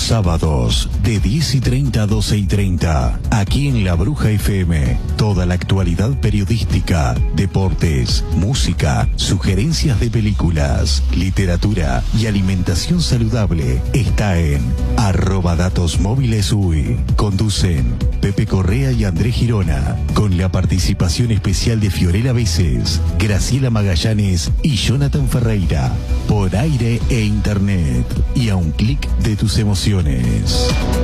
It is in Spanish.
sábados de 10:30 a 12:30, aquí en La Bruja FM. Toda la actualidad periodística, deportes, música, sugerencias de películas, literatura y alimentación saludable está en @datosmóvilesUY. Conducen Pepe Correa y Andrés Girona, con la participación especial de Fiorella Veces, Graciela Magallanes y Jonathan Ferreira, por aire e internet y a un clic de tus emociones.